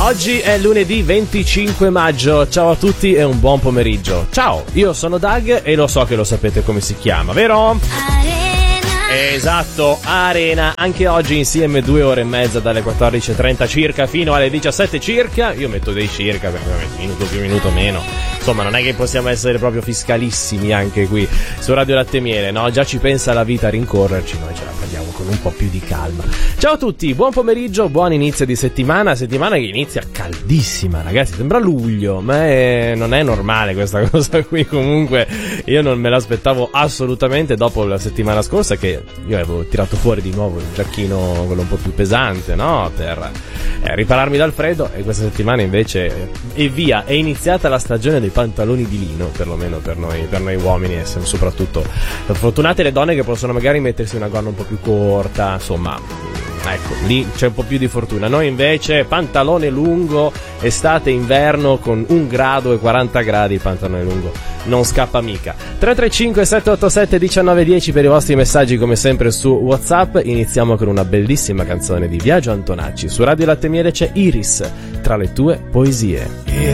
Oggi è lunedì 25 maggio, ciao a tutti e un buon pomeriggio. Ciao, io sono Doug e lo so che lo sapete come si chiama, vero? Esatto, Arena, anche oggi insieme 2 ore e mezza dalle 14.30 circa fino alle 17 circa. Io metto dei circa perché minuto più minuto meno. Insomma, non è che possiamo essere proprio fiscalissimi anche qui su Radio Latte e Miele, no? Già ci pensa la vita a rincorrerci, noi ce la prendiamo con un po' più di calma. Ciao a tutti, buon pomeriggio, buon inizio di settimana che inizia caldissima, ragazzi, sembra luglio, ma non è normale questa cosa qui. Comunque io non me l'aspettavo assolutamente dopo la settimana scorsa, che io avevo tirato fuori di nuovo il giacchino, quello un po' più pesante, no? Per ripararmi dal freddo, e questa settimana invece è iniziata la stagione dei pantaloni di lino, perlomeno per noi uomini, e soprattutto fortunate le donne che possono magari mettersi una gonna un po' più corta, insomma, ecco, lì c'è un po' più di fortuna. Noi invece pantalone lungo, estate, inverno, con 1 grado e 40 gradi il pantalone lungo non scappa mica. 335 787 1910 per i vostri messaggi, come sempre su WhatsApp. Iniziamo con una bellissima canzone di Biagio Antonacci. Su Radio Latte e Miele c'è Iris, tra le tue poesie. Ieri